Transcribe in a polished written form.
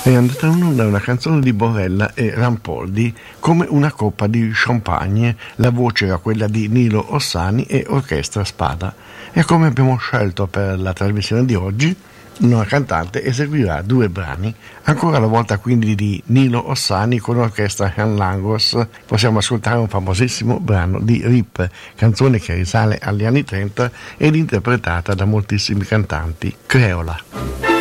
È andata in onda una canzone di Borella e Rampoldi come una coppa di champagne, la voce era quella di Nilo Ossani e Orchestra Spada. E come abbiamo scelto per la trasmissione di oggi, una cantante eseguirà 2 brani, ancora una volta quindi di Nilo Ossani con l'orchestra Jan Langos. Possiamo ascoltare un famosissimo brano di Rip, canzone che risale agli anni 30 ed interpretata da moltissimi cantanti, Creola.